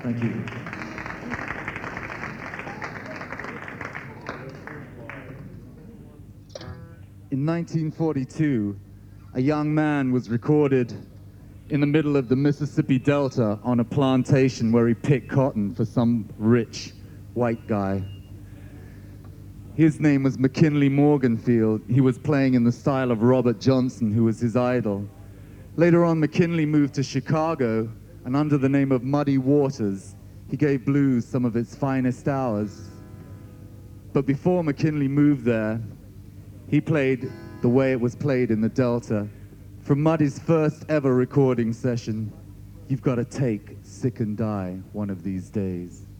Thank you. In 1942, a young man was recorded in the middle of the Mississippi Delta on a plantation where he picked cotton for some rich white guy. His name was McKinley Morganfield. He was playing in the style of Robert Johnson, who was his idol. Later on, McKinley moved to Chicago, and under the name of Muddy Waters, he gave blues some of its finest hours. But before McKinley moved there, he played the way it was played in the Delta. From Muddy's first ever recording session, You've Got to Take Sick and Die One of These Days.